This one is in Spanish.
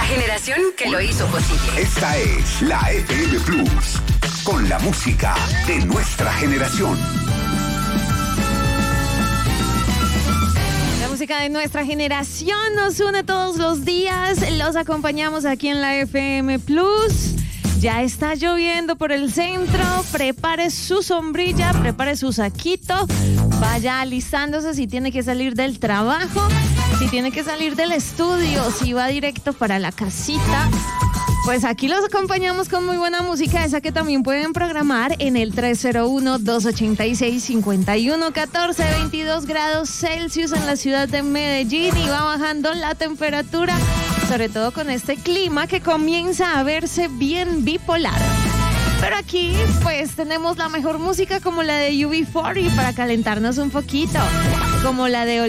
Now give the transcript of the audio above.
generación que lo hizo posible. Esta es la FM Plus, con la música de nuestra generación. La música de nuestra generación nos une todos los días. Los acompañamos aquí en la FM Plus. Ya está lloviendo por el centro. Prepare su sombrilla, prepare su saquito. Vaya alistándose si tiene que salir del trabajo, si tiene que salir del estudio, si va directo para la casita. Pues aquí los acompañamos con muy buena música, esa que también pueden programar en el 301-286-5114, 22 grados Celsius en la ciudad de Medellín, y va bajando la temperatura, sobre todo con este clima que comienza a verse bien bipolar. Pero aquí pues tenemos la mejor música, como la de UB40 para calentarnos un poquito, como la de